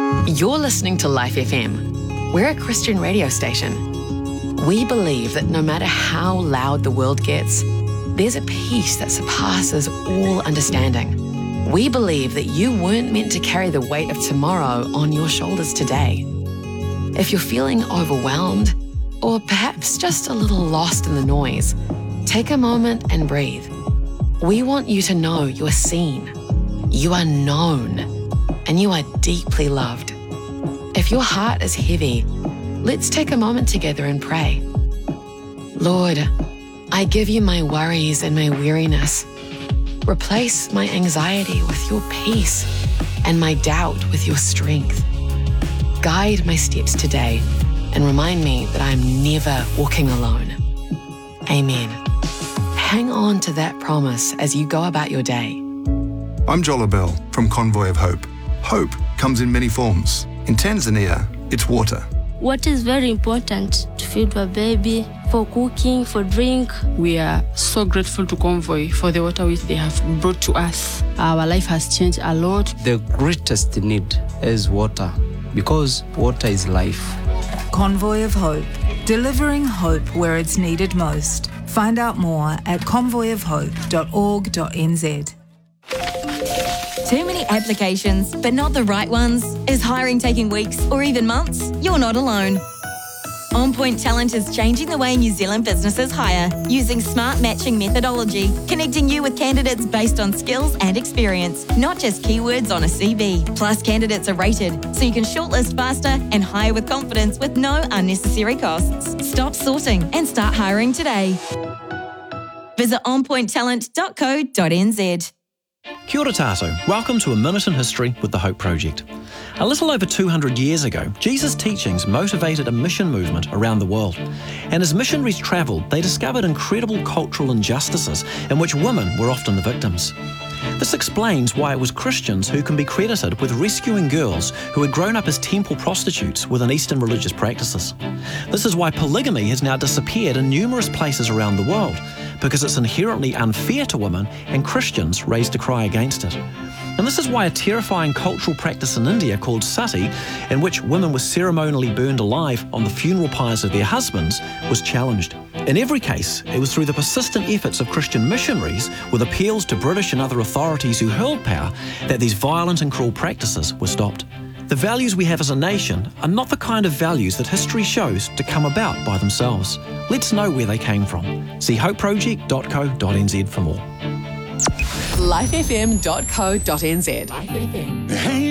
You're listening to Life FM. We're a Christian radio station. We believe that no matter how loud the world gets, there's a peace that surpasses all understanding. We believe that you weren't meant to carry the weight of tomorrow on your shoulders today. If you're feeling overwhelmed, or perhaps just a little lost in the noise, take a moment and breathe. We want you to know you are seen, you are known, and you are deeply loved. If your heart is heavy, let's take a moment together and pray. Lord, I give you my worries and my weariness. Replace my anxiety with your peace and my doubt with your strength. Guide my steps today and remind me that I'm never walking alone. Amen. Hang on to that promise as you go about your day. I'm Jola Bell from Convoy of Hope. Hope comes in many forms. In Tanzania, it's water. Water is very important to feed a baby, for cooking, for drink. We are so grateful to Convoy for the water which they have brought to us. Our life has changed a lot. The greatest need is water, because water is life. Convoy of Hope, delivering hope where it's needed most. Find out more at convoyofhope.org.nz. Too many applications, but not the right ones? Is hiring taking weeks or even months? You're not alone. On Point Talent is changing the way New Zealand businesses hire, using smart matching methodology, connecting you with candidates based on skills and experience, not just keywords on a CV. Plus, candidates are rated, so you can shortlist faster and hire with confidence with no unnecessary costs. Stop sorting and start hiring today. Visit onpointtalent.co.nz. Kia ora tātou. Welcome to A Minute in History with the Hope Project. A little over 200 years ago, Jesus' teachings motivated a mission movement around the world. And as missionaries travelled, they discovered incredible cultural injustices in which women were often the victims. This explains why it was Christians who can be credited with rescuing girls who had grown up as temple prostitutes within Eastern religious practices. This is why polygamy has now disappeared in numerous places around the world, because it's inherently unfair to women and Christians raised a cry against it. And this is why a terrifying cultural practice in India called sati, in which women were ceremonially burned alive on the funeral pyres of their husbands, was challenged. In every case, it was through the persistent efforts of Christian missionaries, with appeals to British and other authorities who held power, that these violent and cruel practices were stopped. The values we have as a nation are not the kind of values that history shows to come about by themselves. Let's know where they came from. See hopeproject.co.nz for more. lifefm.co.nz. Hey.